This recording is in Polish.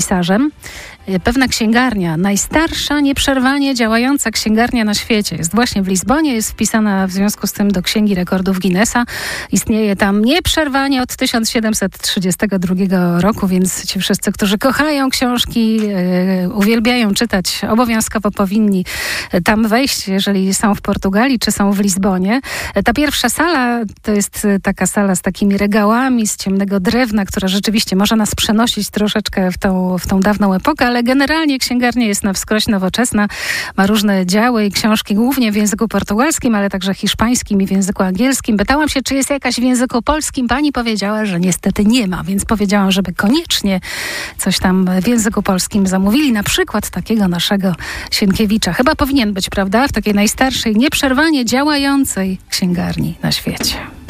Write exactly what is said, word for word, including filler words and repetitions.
pisarzem. Pewna księgarnia, najstarsza, nieprzerwanie działająca księgarnia na świecie, jest właśnie w Lizbonie, jest wpisana w związku z tym do Księgi Rekordów Guinnessa. Istnieje tam nieprzerwanie od tysiąc siedemset trzydziestego drugiego roku, więc ci wszyscy, którzy kochają książki, yy, uwielbiają czytać, obowiązkowo powinni tam wejść, jeżeli są w Portugalii czy są w Lizbonie. Ta pierwsza sala to jest taka sala z takimi regałami z ciemnego drewna, która rzeczywiście może nas przenosić troszeczkę w tą, w tą dawną epokę, ale generalnie księgarnia jest na wskroś nowoczesna, ma różne działy i książki, głównie w języku portugalskim, ale także hiszpańskim i w języku angielskim. Pytałam się, czy jest jakaś w języku polskim. Pani powiedziała, że niestety nie ma, więc powiedziałam, żeby koniecznie coś tam w języku polskim zamówili, na przykład takiego naszego Sienkiewicza. Chyba powinien być, prawda, w takiej najstarszej, nieprzerwanie działającej księgarni na świecie.